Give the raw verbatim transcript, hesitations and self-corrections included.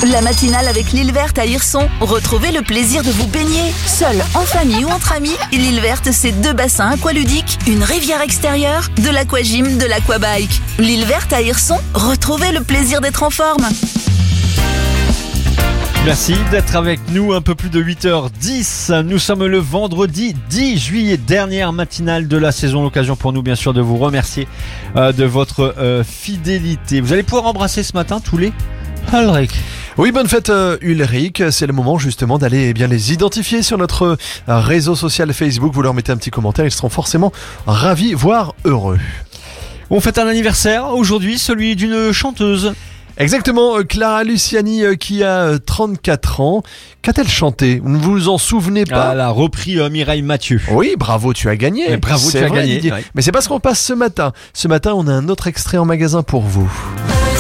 La matinale avec l'île verte à Hirson. Retrouvez le plaisir de vous baigner. Seul, en famille ou entre amis, l'île verte, c'est deux bassins aqualudiques, une rivière extérieure, de l'aquagym, de l'aquabike. L'île verte à Hirson, retrouvez le plaisir d'être en forme. Merci d'être avec nous, un peu plus de huit heures dix. Nous sommes le vendredi dix juillet, dernière matinale de la saison. L'occasion pour nous, bien sûr, de vous remercier euh, de votre euh, fidélité. Vous allez pouvoir embrasser ce matin tous les Ulrich. Oui, bonne fête euh, Ulrich. C'est le moment justement d'aller eh bien les identifier sur notre euh, réseau social Facebook. Vous leur mettez un petit commentaire, ils seront forcément ravis, voire heureux. On fête un anniversaire aujourd'hui, celui d'une chanteuse. Exactement, Clara Luciani euh, qui a euh, trente-quatre ans. Qu'a-t-elle chanté? Vous ne vous en souvenez pas? Elle a repris euh, Mireille Mathieu. Oui, bravo, tu as gagné. Et bravo, c'est tu as vrai, gagné. Didier. Ouais. Mais c'est parce qu'on passe ce matin. Ce matin, on a un autre extrait en magasin pour vous.